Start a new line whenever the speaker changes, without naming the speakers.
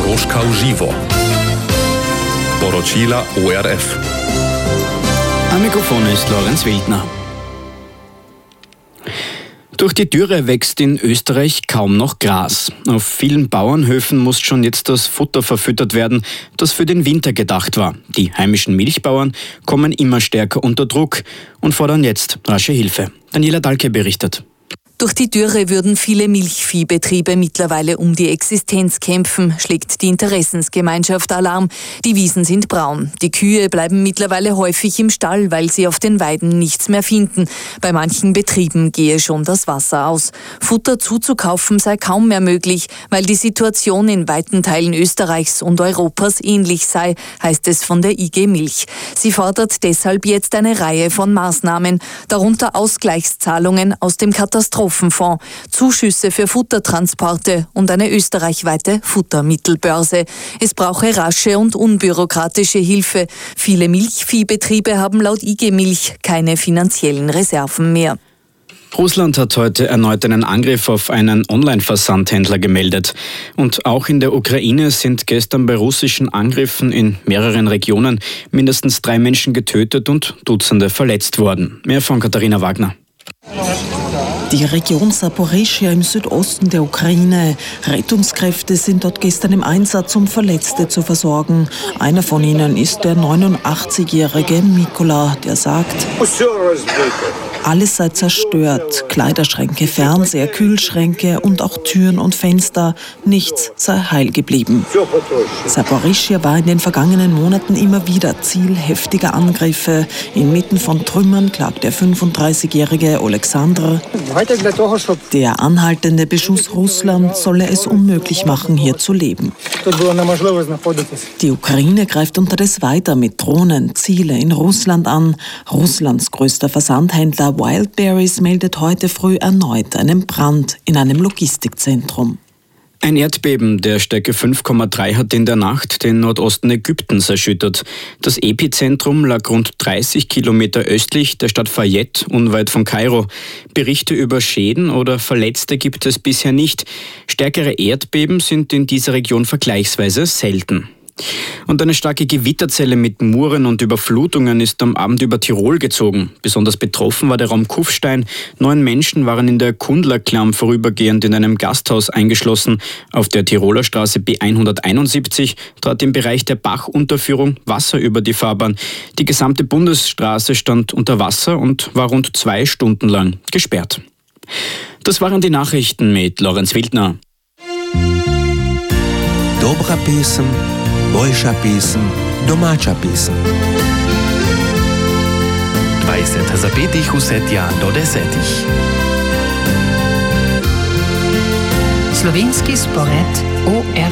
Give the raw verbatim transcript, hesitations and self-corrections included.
Koroška v živo. Poročila O R F.
Am Mikrofon ist Lorenz Wildner. Durch die Dürre wächst in Österreich kaum noch Gras. Auf vielen Bauernhöfen muss schon jetzt das Futter verfüttert werden, das für den Winter gedacht war. Die heimischen Milchbauern kommen immer stärker unter Druck und fordern jetzt rasche Hilfe. Daniela Dahlke berichtet.
Durch die Dürre würden viele Milchviehbetriebe mittlerweile um die Existenz kämpfen, schlägt die Interessensgemeinschaft Alarm. Die Wiesen sind braun. Die Kühe bleiben mittlerweile häufig im Stall, weil sie auf den Weiden nichts mehr finden. Bei manchen Betrieben gehe schon das Wasser aus. Futter zuzukaufen sei kaum mehr möglich, weil die Situation in weiten Teilen Österreichs und Europas ähnlich sei, heißt es von der I G Milch. Sie fordert deshalb jetzt eine Reihe von Maßnahmen, darunter Ausgleichszahlungen aus dem Katastrophenfonds, Zuschüsse für Futtertransporte und eine österreichweite Futtermittelbörse. Es brauche rasche und unbürokratische Hilfe. Viele Milchviehbetriebe haben laut I G Milch keine finanziellen Reserven mehr.
Russland hat heute erneut einen Angriff auf einen Online-Versandhändler gemeldet. Und auch in der Ukraine sind gestern bei russischen Angriffen in mehreren Regionen mindestens drei Menschen getötet und Dutzende verletzt worden. Mehr von Katharina Wagner.
Die Region Saporischschja im Südosten der Ukraine. Rettungskräfte sind dort gestern im Einsatz, um Verletzte zu versorgen. Einer von ihnen ist der neunundachtzigjährige Mikola, der sagt: Alles sei zerstört. Kleiderschränke, Fernseher, Kühlschränke und auch Türen und Fenster. Nichts sei heil geblieben. Saporischschja war in den vergangenen Monaten immer wieder Ziel heftiger Angriffe. Inmitten von Trümmern klagt der fünfunddreißigjährige Alexander: Der anhaltende Beschuss Russlands solle es unmöglich machen, hier zu leben. Die Ukraine greift unterdessen weiter mit Drohnen Ziele in Russland an. Russlands größter Versandhändler Wildberries meldet heute früh erneut einen Brand in einem Logistikzentrum.
Ein Erdbeben der Stärke fünf Komma drei hat in der Nacht den Nordosten Ägyptens erschüttert. Das Epizentrum lag rund dreißig Kilometer östlich der Stadt Fayette, unweit von Kairo. Berichte über Schäden oder Verletzte gibt es bisher nicht. Stärkere Erdbeben sind in dieser Region vergleichsweise selten. Und eine starke Gewitterzelle mit Muren und Überflutungen ist am Abend über Tirol gezogen. Besonders betroffen war der Raum Kufstein. Neun Menschen waren in der Kundlerklamm vorübergehend in einem Gasthaus eingeschlossen. Auf der Tiroler Straße B hunderteinundsiebzig trat im Bereich der Bachunterführung Wasser über die Fahrbahn. Die gesamte Bundesstraße stand unter Wasser und war rund zwei Stunden lang gesperrt. Das waren die Nachrichten mit Lorenz Wildner.
Dobra pesem, boljša pesem, domača pesem. dvajset zapetih vsetja do desetih.
Slovenski spored O R F.